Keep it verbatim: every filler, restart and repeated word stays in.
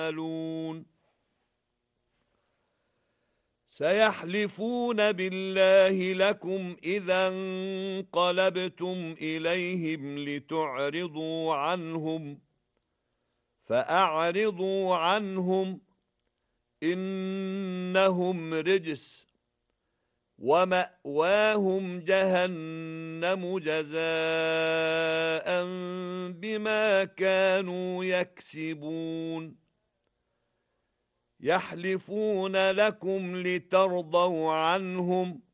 تعملون سيحلفون بالله لكم إذا انقلبتم إليهم لتعرضوا عنهم فأعرضوا عنهم إنهم رجس ومأواهم جهنم جزاء بما كانوا يكسبون يحلفون لكم لترضوا عنهم